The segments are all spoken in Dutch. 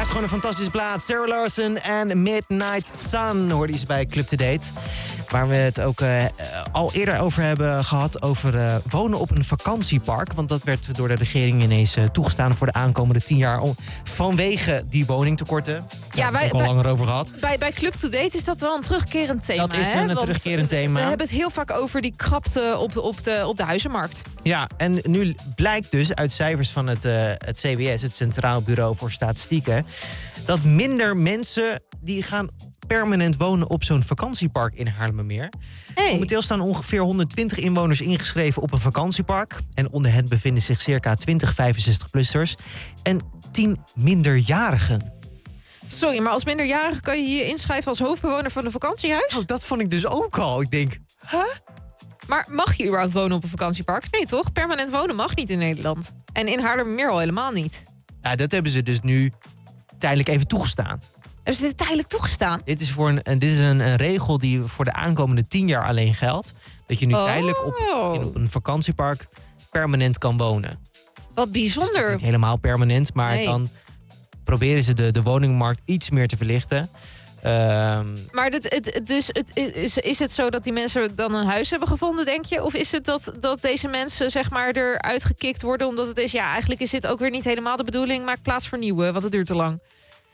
Blijft gewoon een fantastische plaat. Sarah Larson en Midnight Sun hoorde je ze bij Club to Date. Waar we het ook al eerder over hebben gehad. Over wonen op een vakantiepark. Want dat werd door de regering ineens toegestaan voor de aankomende 10 jaar. Vanwege die woningtekorten. Daar hebben we het al langer over gehad. Bij Club to Date is dat wel een terugkerend thema. Dat is een terugkerend thema. We hebben het heel vaak over die krapte op de huizenmarkt. Ja, en nu blijkt dus uit cijfers van het CBS, het Centraal Bureau voor Statistieken, dat minder mensen die gaan permanent wonen op zo'n vakantiepark in Haarlemmermeer. Hey. Momenteel staan ongeveer 120 inwoners ingeschreven op een vakantiepark. En onder hen bevinden zich circa 20 65-plussers en 10 minderjarigen. Sorry, maar als minderjarige kan je je inschrijven als hoofdbewoner van een vakantiehuis? Oh, dat vond ik dus ook al. Ik denk, Maar mag je überhaupt wonen op een vakantiepark? Nee, toch? Permanent wonen mag niet in Nederland. En in Haarlemmermeer al helemaal niet. Ja, dat hebben ze dus nu tijdelijk even toegestaan. Hebben ze dit tijdelijk toegestaan? Dit is een regel die voor de aankomende 10 jaar alleen geldt. Dat je nu tijdelijk op een vakantiepark permanent kan wonen. Wat bijzonder. Niet helemaal permanent, maar dan proberen ze de woningmarkt iets meer te verlichten. Maar is het zo dat die mensen dan een huis hebben gevonden, denk je? Of is het dat deze mensen zeg maar eruit gekikt worden omdat het is, ja, eigenlijk is dit ook weer niet helemaal de bedoeling, maak plaats voor nieuwe, want het duurt te lang.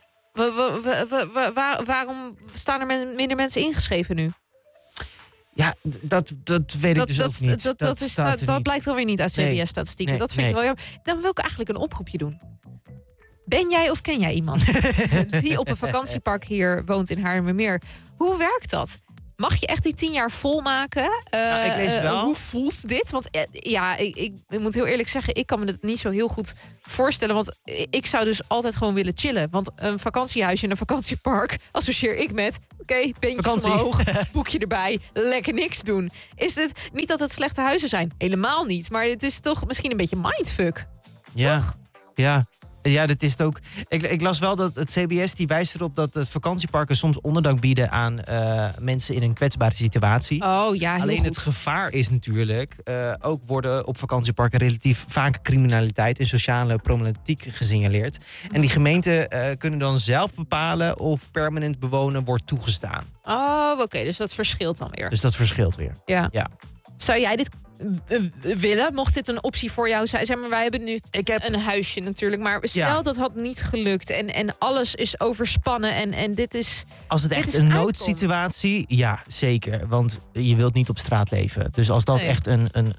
Waarom staan er minder mensen ingeschreven nu? Ja, dat weet ik dus ook niet. Dat blijkt alweer niet uit CBS-statistieken. Nee, dat vind ik wel jammer. Dan wil ik eigenlijk een oproepje doen. Ben jij of ken jij iemand die op een vakantiepark hier woont in Haarlemmermeer? Hoe werkt dat? Mag je echt die 10 jaar volmaken? Ik lees wel. Hoe voelt dit? Want ik moet heel eerlijk zeggen, ik kan me het niet zo heel goed voorstellen. Want ik zou dus altijd gewoon willen chillen. Want een vakantiehuisje en een vakantiepark associeer ik met, oké, beentjes omhoog, boekje erbij, lekker niks doen. Is het niet dat het slechte huizen zijn? Helemaal niet. Maar het is toch misschien een beetje mindfuck. Ja, toch? ja. Ja, dat is het ook. Ik las wel dat het CBS die wijst erop dat de vakantieparken soms onderdak bieden aan mensen in een kwetsbare situatie. Oh ja, heel Alleen goed. het gevaar is natuurlijk, ook worden op vakantieparken relatief vaak criminaliteit en sociale problematiek gesignaleerd. En die gemeenten kunnen dan zelf bepalen of permanent bewonen wordt toegestaan. Oh, oké, dus dat verschilt dan weer. Dus dat verschilt weer. Ja. Ja. Zou jij dit willen? Mocht dit een optie voor jou zijn? Zeg maar, wij hebben nu een huisje natuurlijk. Maar stel dat had niet gelukt en alles is overspannen en dit is. Als het echt een noodsituatie, ja, zeker. Want je wilt niet op straat leven. Dus als dat echt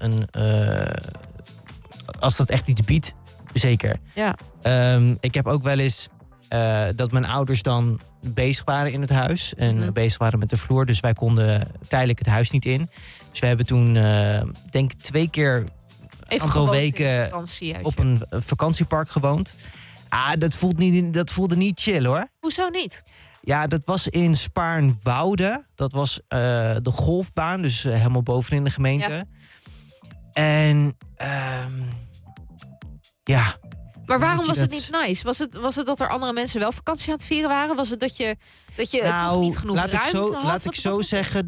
als dat echt iets biedt, zeker. Ja. Ik heb ook wel eens dat mijn ouders dan bezig waren in het huis. En bezig waren met de vloer. Dus wij konden tijdelijk het huis niet in. Dus we hebben toen, denk ik, 2 keer een aantal weken op een vakantiepark gewoond. Dat voelde niet chill, hoor. Hoezo niet? Ja, dat was in Spaarnwoude. Dat was de golfbaan, dus helemaal bovenin de gemeente. Ja. En ja. Maar waarom was het niet nice? Was het dat er andere mensen wel vakantie aan het vieren waren? Was het dat je toch niet genoeg ruimte had? Laat ik zo zeggen,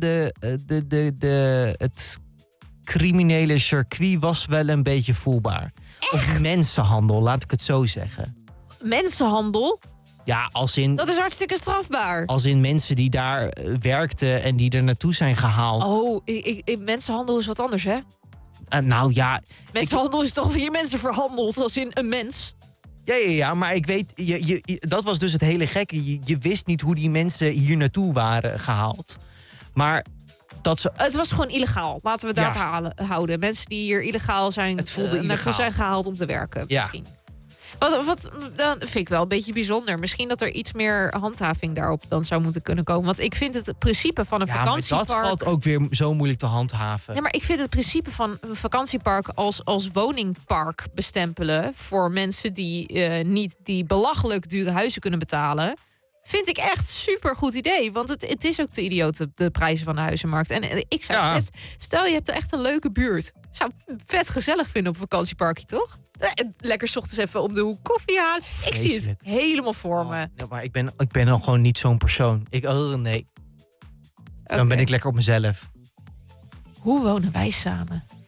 het criminele circuit was wel een beetje voelbaar. Echt? Of mensenhandel, laat ik het zo zeggen. Mensenhandel? Ja, als in. Dat is hartstikke strafbaar. Als in mensen die daar werkten en die er naartoe zijn gehaald. Oh, mensenhandel is wat anders, hè? Nou ja. Mensenhandel is toch dat je mensen verhandelt als in een mens? Ja, maar ik weet, dat was dus het hele gekke. Je wist niet hoe die mensen hier naartoe waren gehaald. Maar het was gewoon illegaal. Laten we het daarop houden. Mensen die hier illegaal zijn, naartoe zijn gehaald om te werken. Ja. Misschien. Wat dan vind ik wel een beetje bijzonder. Misschien dat er iets meer handhaving daarop dan zou moeten kunnen komen. Want ik vind het principe van een vakantiepark. Maar dat valt ook weer zo moeilijk te handhaven. Ja, maar ik vind het principe van een vakantiepark als woningpark bestempelen voor mensen die niet die belachelijk dure huizen kunnen betalen. Vind ik echt super goed idee. Want het is ook te idioot, de prijzen van de huizenmarkt. En ik zou best, stel je hebt er echt een leuke buurt. Zou vet gezellig vinden op een vakantieparkje, toch? Lekker 's ochtends even om de hoek koffie halen. Ik zie het helemaal voor me. Ja, maar ik ben nog gewoon niet zo'n persoon. Nee. Dan ben ik lekker op mezelf. Hoe wonen wij samen?